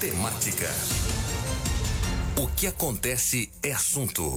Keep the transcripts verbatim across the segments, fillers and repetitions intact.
Temática. O que acontece é assunto.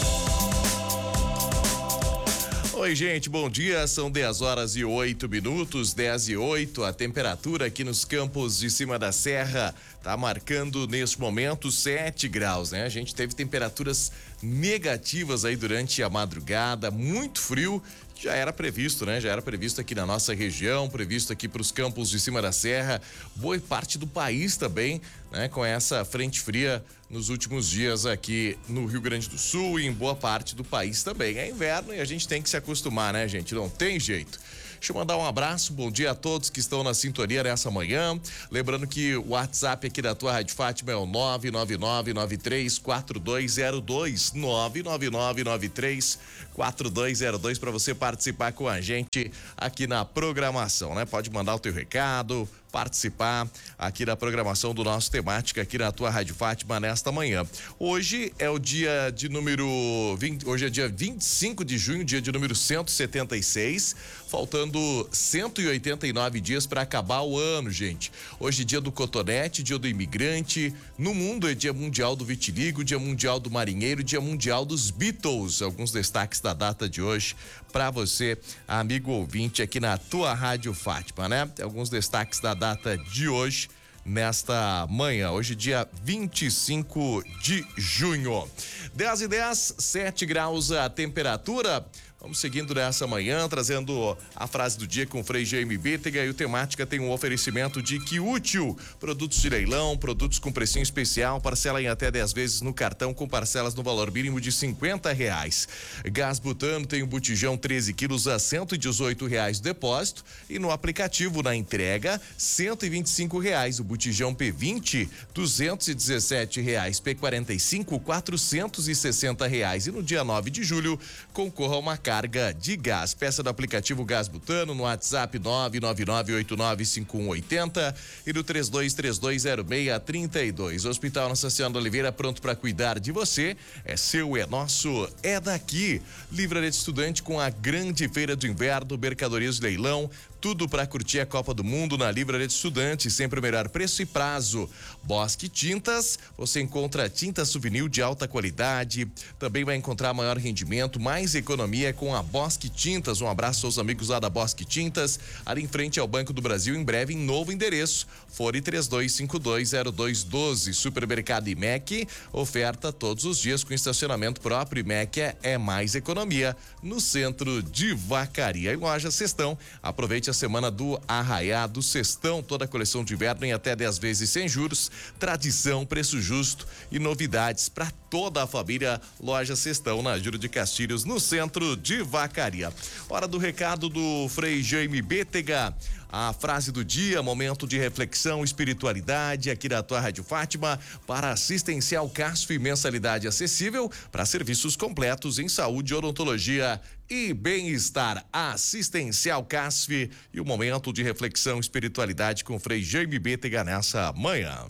Oi, gente, bom dia. São dez horas e oito minutos, dez e oito. A temperatura aqui nos campos de cima da serra tá marcando neste momento sete graus, né? A gente teve temperaturas negativas aí durante a madrugada, muito frio. Já era previsto, né? Já era previsto aqui na nossa região, previsto aqui para os campos de cima da serra, boa parte do país também, né? Com essa frente fria nos últimos dias aqui no Rio Grande do Sul e em boa parte do país também. É inverno e a gente tem que se acostumar, né, gente? Não tem jeito. Deixa eu mandar um abraço, bom dia a todos que estão na sintonia nessa manhã. Lembrando que o WhatsApp aqui da tua Rádio Fátima é o nove nove nove nove três quatro dois zero dois, nove nove nove nove três quatro dois zero dois, para você participar com a gente aqui na programação, né? Pode mandar o teu recado, participar aqui da programação do nosso Temática aqui na tua Rádio Fátima nesta manhã. Hoje é o dia de número vinte, hoje é dia vinte e cinco de junho, dia de número cento e setenta e seis, faltando cento e oitenta e nove dias para acabar o ano, gente. Hoje é dia do cotonete, dia do imigrante, no mundo é dia mundial do vitiligo, dia mundial do marinheiro, dia mundial dos Beatles. Alguns destaques da data de hoje para você, amigo ouvinte aqui na tua Rádio Fátima, né? Alguns destaques da data de hoje, nesta manhã, hoje dia vinte e cinco de junho. dez e dez, sete graus a temperatura. Vamos seguindo nessa manhã, trazendo a frase do dia com o Frei Jaime Bétega, e o Temática tem um oferecimento de Que Útil, produtos de leilão, produtos com precinho especial, parcela em até dez vezes no cartão com parcelas no valor mínimo de cinquenta reais. Gás butano tem um botijão treze quilos a cento e dezoito reais o depósito, e no aplicativo na entrega cento e vinte e cinco reais. O botijão P vinte duzentos e dezessete reais, P quarenta e cinco quatrocentos e sessenta reais, e no dia nove de julho concorra a uma carga de gás. Peça do aplicativo Gás Butano no WhatsApp nove nove nove oito nove cinco um oito zero e no três dois três dois zero seis três dois. Hospital Nossa Senhora da Oliveira, pronto para cuidar de você. É seu, é nosso, é daqui. Livraria de Estudante com a grande feira do inverno, mercadorias de leilão, tudo para curtir a Copa do Mundo na Livraria de Estudante, sempre o melhor preço e prazo. Bosque Tintas, você encontra tinta souvenir de alta qualidade, também vai encontrar maior rendimento, mais economia com a Bosque Tintas. Um abraço aos amigos lá da Bosque Tintas, ali em frente ao Banco do Brasil, em breve em novo endereço. Fone três dois cinco dois zero dois um dois. Supermercado IMEC, oferta todos os dias com estacionamento próprio. IMEC é, é mais economia no centro de Vacaria. E Loja Cestão, aproveite a semana do Arraiado Cestão, toda a coleção de inverno em até dez vezes sem juros, tradição, preço justo e novidades para toda a família. Loja Cestão, na Júlio de Castilhos, no centro de Vacaria. Hora do recado do Frei Jaime Bétega. A frase do dia, momento de reflexão, espiritualidade aqui da tua Rádio Fátima, para Assistencial Casf, mensalidade acessível para serviços completos em saúde, odontologia e bem-estar. Assistencial Casf e o momento de reflexão, espiritualidade com o Frei Jaime Bétega nessa manhã.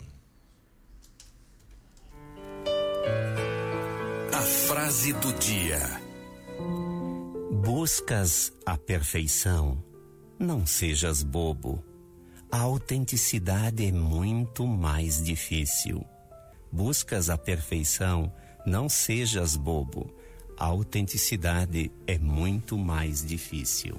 A frase do dia. Buscas a perfeição, não sejas bobo. A autenticidade é muito mais difícil. Buscas a perfeição, não sejas bobo. A autenticidade é muito mais difícil.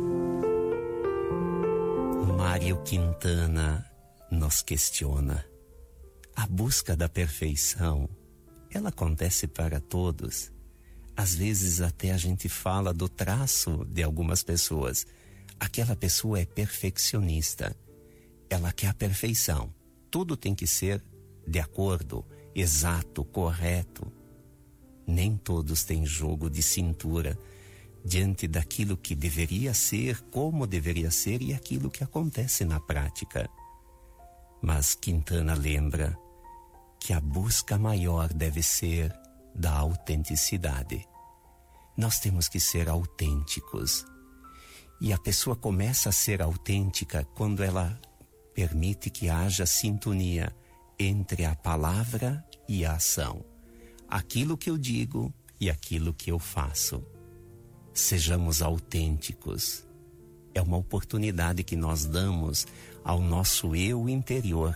Mário Quintana nos questiona. A busca da perfeição, ela acontece para todos. Às vezes até a gente fala do traço de algumas pessoas. Aquela pessoa é perfeccionista. Ela quer a perfeição. Tudo tem que ser de acordo, exato, correto. Nem todos têm jogo de cintura diante daquilo que deveria ser, como deveria ser e aquilo que acontece na prática. Mas Quintana lembra que a busca maior deve ser da autenticidade. Nós temos que ser autênticos. E a pessoa começa a ser autêntica quando ela permite que haja sintonia entre a palavra e a ação. Aquilo que eu digo e aquilo que eu faço. Sejamos autênticos. É uma oportunidade que nós damos ao nosso eu interior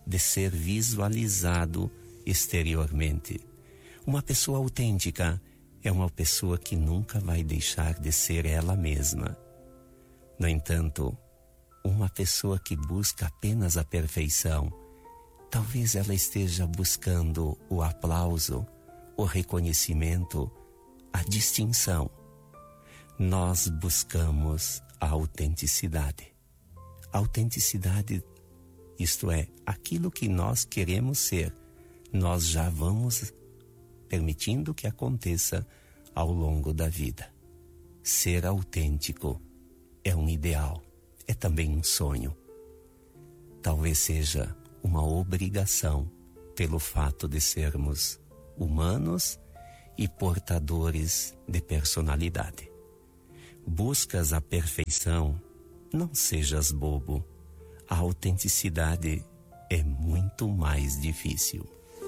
de ser visualizado exteriormente. Uma pessoa autêntica é uma pessoa que nunca vai deixar de ser ela mesma. No entanto, uma pessoa que busca apenas a perfeição, talvez ela esteja buscando o aplauso, o reconhecimento, a distinção. Nós buscamos a autenticidade. A autenticidade, isto é, aquilo que nós queremos ser, nós já vamos permitindo que aconteça ao longo da vida. Ser autêntico é um ideal, é também um sonho. Talvez seja uma obrigação pelo fato de sermos humanos e portadores de personalidade. Buscas a perfeição, não sejas bobo. A autenticidade é muito mais difícil.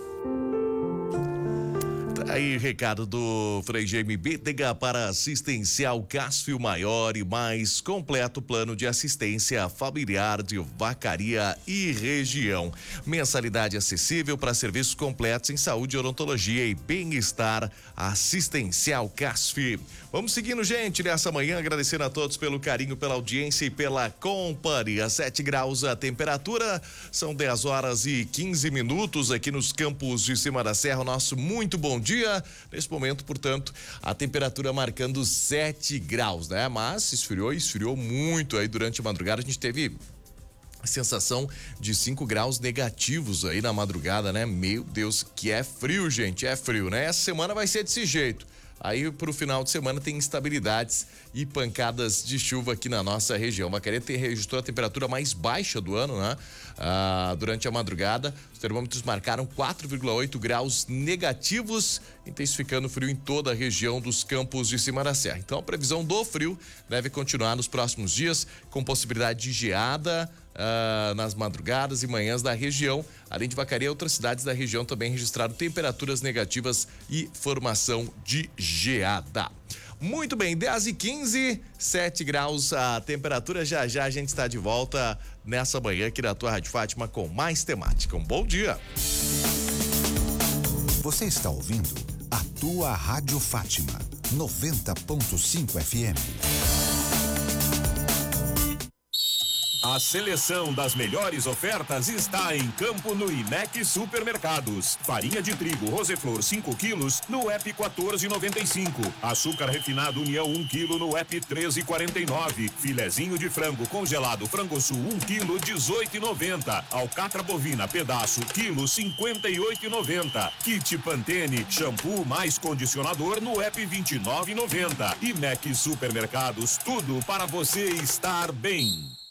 Aí, recado do Frei Jaime Bétega para Assistencial Cássio, maior e mais completo plano de assistência familiar de Vacaria e região. Mensalidade acessível para serviços completos em saúde, odontologia e bem-estar. Assistencial Cássio. Vamos seguindo, gente, nessa manhã, agradecendo a todos pelo carinho, pela audiência e pela companhia. sete graus a temperatura, são dez horas e quinze minutos aqui nos campos de cima da serra. O nosso muito bom dia. Nesse momento, portanto, a temperatura marcando sete graus, né? Mas esfriou, esfriou muito aí durante a madrugada. A gente teve a sensação de cinco graus negativos aí na madrugada, né? Meu Deus, que é frio, gente, é frio, né? Essa semana vai ser desse jeito. Aí pro final de semana tem instabilidades e pancadas de chuva aqui na nossa região. Vacaria registrou a temperatura mais baixa do ano, né? Ah, durante a madrugada, os termômetros marcaram quatro vírgula oito graus negativos, intensificando o frio em toda a região dos campos de cima da serra. Então a previsão do frio deve continuar nos próximos dias, com possibilidade de geada Uh, nas madrugadas e manhãs da região. Além de Vacaria, outras cidades da região também registraram temperaturas negativas e formação de geada. Muito bem, dez e quinze, sete graus a temperatura. Já já a gente está de volta nessa manhã aqui na tua Rádio Fátima com mais temática. Um bom dia. Você está ouvindo a tua Rádio Fátima, noventa ponto cinco F M. A seleção das melhores ofertas está em campo no I M E C Supermercados. Farinha de trigo Roseflor cinco quilos no app quatorze e noventa e cinco. Açúcar refinado União um quilo no app treze e quarenta e nove. Filezinho de frango congelado Frangosul um quilo dezoito e noventa. Alcatra bovina pedaço quilo cinquenta e oito e noventa. Kit Pantene shampoo mais condicionador no app vinte e nove e noventa. I M E C Supermercados, tudo para você estar bem.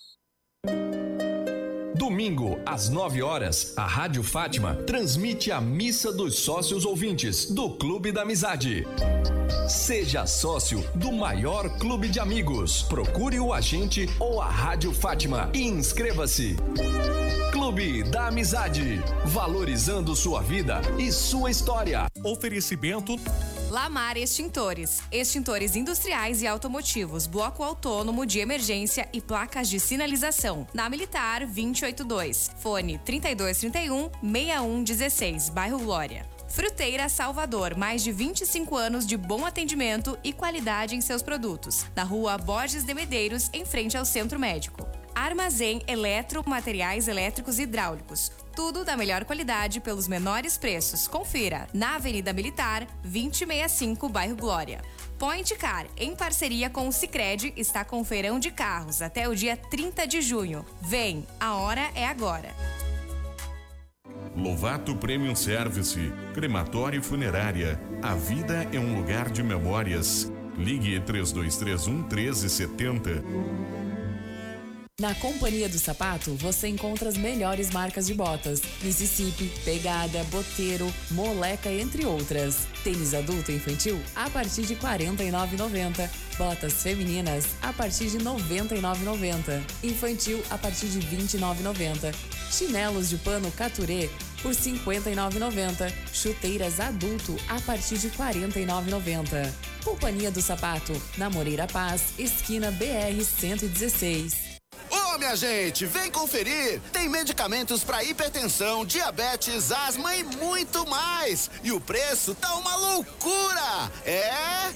Domingo, às nove horas, a Rádio Fátima transmite a Missa dos Sócios Ouvintes do Clube da Amizade. Seja sócio do maior clube de amigos. Procure o agente ou a Rádio Fátima e inscreva-se. Clube da Amizade, valorizando sua vida e sua história. Oferecimento Lamar Extintores, extintores industriais e automotivos, bloco autônomo de emergência e placas de sinalização. Na Militar vinte e oito dois, fone trinta e dois trinta e um, sessenta e um dezesseis, bairro Glória. Fruteira Salvador, mais de vinte e cinco anos de bom atendimento e qualidade em seus produtos. Na rua Borges de Medeiros, em frente ao Centro Médico. Armazém Eletro, materiais elétricos e hidráulicos. Tudo da melhor qualidade pelos menores preços. Confira na Avenida Militar, vinte e sessenta e cinco, bairro Glória. Point Car, em parceria com o Sicredi, está com feirão de carros até o dia trinta de junho. Vem, a hora é agora. Lovato Premium Service, crematório e funerária. A vida é um lugar de memórias. Ligue três dois três um, treze setenta. Na Companhia do Sapato, você encontra as melhores marcas de botas. Mississippi, Pegada, Boteiro, Moleca, entre outras. Tênis adulto e infantil a partir de quarenta e nove reais e noventa centavos. Botas femininas a partir de noventa e nove reais e noventa centavos. Infantil a partir de vinte e nove reais e noventa centavos. Chinelos de pano Caturé por cinquenta e nove reais e noventa centavos. Chuteiras adulto a partir de quarenta e nove reais e noventa centavos. Companhia do Sapato, na Moreira Paz, esquina B R cento e dezesseis. Ô, minha gente, vem conferir. Tem medicamentos para hipertensão, diabetes, asma e muito mais. E o preço tá uma loucura. É...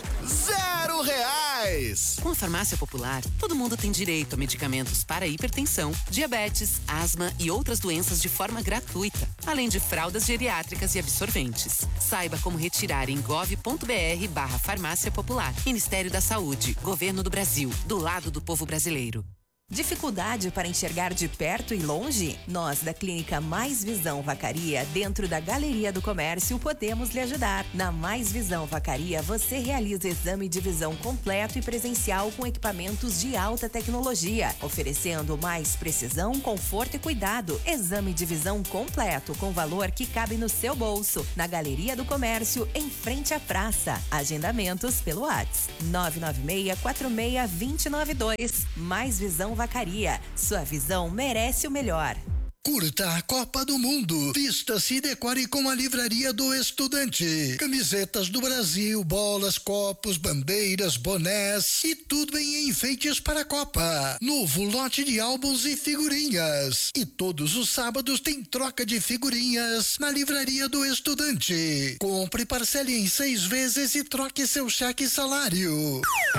Zero reais! Com a Farmácia Popular, todo mundo tem direito a medicamentos para hipertensão, diabetes, asma e outras doenças de forma gratuita, além de fraldas geriátricas e absorventes. Saiba como retirar em gov.br barra Farmácia Popular. Ministério da Saúde, Governo do Brasil, do lado do povo brasileiro. Dificuldade para enxergar de perto e longe? Nós, da Clínica Mais Visão Vacaria, dentro da Galeria do Comércio, podemos lhe ajudar. Na Mais Visão Vacaria, você realiza exame de visão completo e presencial com equipamentos de alta tecnologia, oferecendo mais precisão, conforto e cuidado. Exame de visão completo com valor que cabe no seu bolso. Na Galeria do Comércio, em frente à praça. Agendamentos pelo WhatsApp nove nove seis quatro seis dois nove dois. Mais Visão Vacaria. Sua visão merece o melhor. Curta a Copa do Mundo. Vista-se e decore com a Livraria do Estudante. Camisetas do Brasil, bolas, copos, bandeiras, bonés e tudo em enfeites para a Copa. Novo lote de álbuns e figurinhas. E todos os sábados tem troca de figurinhas na Livraria do Estudante. Compre, parcele em seis vezes e troque seu cheque e salário.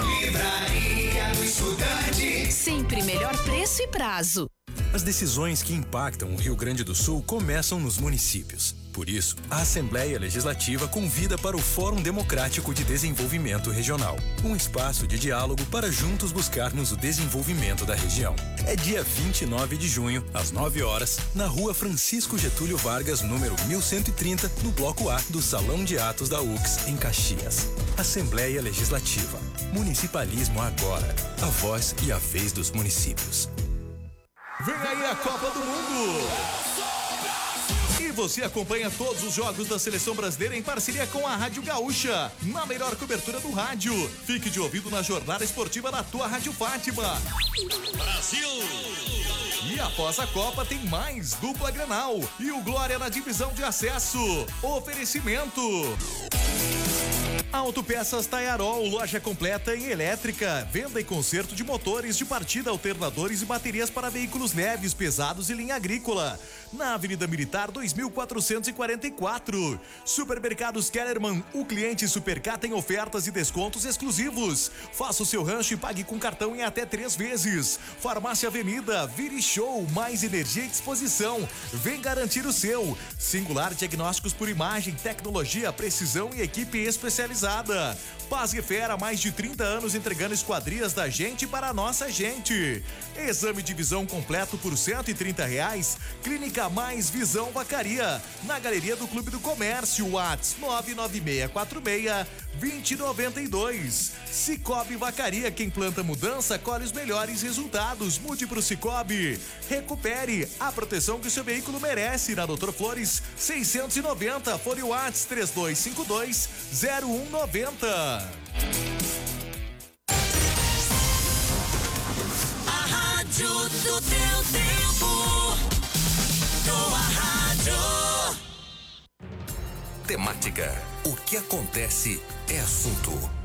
Livraria do Estudante. Sempre melhor preço e prazo. As decisões que impactam o Rio Grande do Sul começam nos municípios. Por isso, a Assembleia Legislativa convida para o Fórum Democrático de Desenvolvimento Regional, um espaço de diálogo para juntos buscarmos o desenvolvimento da região. É dia vinte e nove de junho, às nove horas, na Rua Francisco Getúlio Vargas, número mil cento e trinta, no Bloco A do Salão de Atos da U C S, em Caxias. Assembleia Legislativa. Municipalismo agora. A voz e a vez dos municípios. Vem aí a Copa do Mundo! E você acompanha todos os jogos da Seleção Brasileira em parceria com a Rádio Gaúcha, na melhor cobertura do rádio. Fique de ouvido na jornada esportiva da tua Rádio Fátima. Brasil! E após a Copa tem mais dupla Grenal e o Glória na divisão de acesso. Oferecimento Autopeças Taiarol, loja completa em elétrica, venda e conserto de motores de partida, alternadores e baterias para veículos leves, pesados e linha agrícola. Na Avenida Militar dois mil quatrocentos e quarenta e quatro. Supermercados Kellerman, o cliente Supercar tem ofertas e descontos exclusivos. Faça o seu rancho e pague com cartão em até três vezes. Farmácia Avenida, Vire Show, mais energia e disposição. Vem garantir o seu. Singular Diagnósticos por Imagem, tecnologia, precisão e equipe especializada. Paz e Fera, mais de trinta anos entregando esquadrias da gente para a nossa gente. Exame de visão completo por cento e trinta reais. Clínica Mais Visão Vacaria, na Galeria do Clube do Comércio. WhatsApp nove nove seis quatro seis dois zero nove dois. Cicobi Vacaria, quem planta mudança colhe os melhores resultados. Mude pro Cicobi. Recupere a proteção que o seu veículo merece. Na Doutor Flores seiscentos e noventa. Fone WhatsApp três dois cinco dois zero um nove zero. A rádio do teu tempo. Tua rádio. Temática. O que acontece é assunto.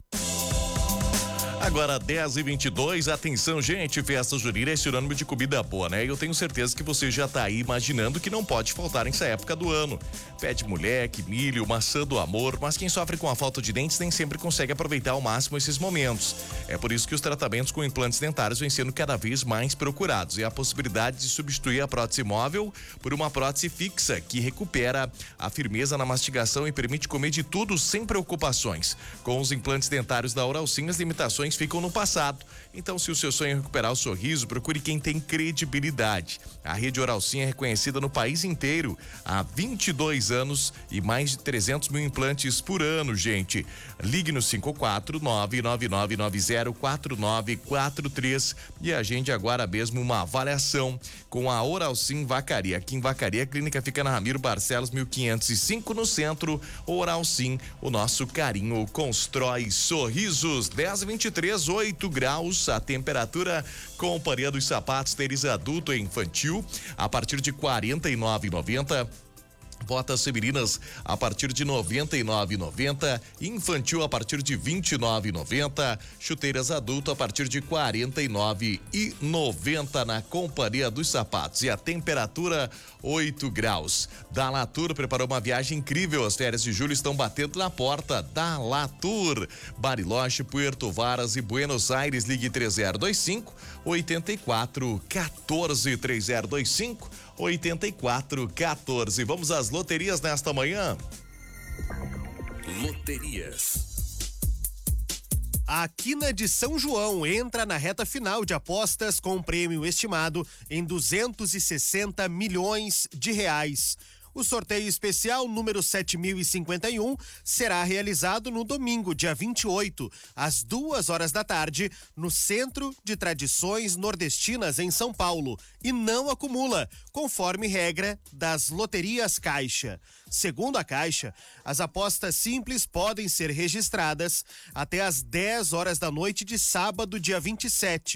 Agora dez e vinte e dois, atenção gente, festa junina é sinônimo de comida boa, né? Eu tenho certeza que você já tá aí imaginando que não pode faltar nessa época do ano. Pé de moleque, milho, maçã do amor, mas quem sofre com a falta de dentes nem sempre consegue aproveitar ao máximo esses momentos. É por isso que os tratamentos com implantes dentários vêm sendo cada vez mais procurados e a possibilidade de substituir a prótese móvel por uma prótese fixa que recupera a firmeza na mastigação e permite comer de tudo sem preocupações. Com os implantes dentários da Oralcim, as limitações ficam no passado. Então, se o seu sonho é recuperar o sorriso, procure quem tem credibilidade. A rede Oralcim é reconhecida no país inteiro há vinte e dois anos e mais de trezentos mil implantes por ano, gente. Ligue no cinco quatro nove nove nove nove zero quatro nove quatro três e agende agora mesmo uma avaliação com a Oralcim Vacaria. Aqui em Vacaria, a clínica fica na Ramiro Barcelos mil quinhentos e cinco no centro. Oralcim, o nosso carinho constrói sorrisos. dez e vinte e três, oito graus a temperatura. Companhia dos Sapatos, tênis adulto e infantil a partir de quarenta e nove reais e noventa centavos. Botas femininas a partir de noventa e nove reais e noventa centavos, infantil a partir de vinte e nove reais e noventa centavos, chuteiras adulto a partir de quarenta e nove reais e noventa centavos na Companhia dos Sapatos. E a temperatura oito graus. Da Latour preparou uma viagem incrível. As férias de julho estão batendo na porta da Latour. Bariloche, Puerto Varas e Buenos Aires. Ligue três zero dois cinco, oito quatro um quatro, três zero dois cinco, oito quatro um quatro. Vamos às loterias nesta manhã. Loterias. A Quina de São João entra na reta final de apostas com um prêmio estimado em duzentos e sessenta milhões de reais. O sorteio especial número sete mil e cinquenta e um será realizado no domingo, dia vinte e oito, às duas horas da tarde, no Centro de Tradições Nordestinas, em São Paulo, e não acumula, conforme regra das loterias Caixa. Segundo a Caixa, as apostas simples podem ser registradas até às dez horas da noite de sábado, dia vinte e sete.